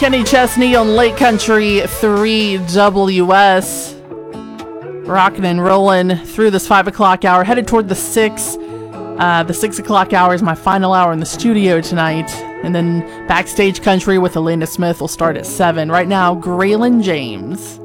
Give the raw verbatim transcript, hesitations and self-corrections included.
Kenny Chesney on Lake Country three W S. Rocking and rolling through this five o'clock hour, headed toward the six. Uh, the six o'clock hour is my final hour in the studio tonight. And then Backstage Country with Elena Smith will start at seven. Right now, Graylin James.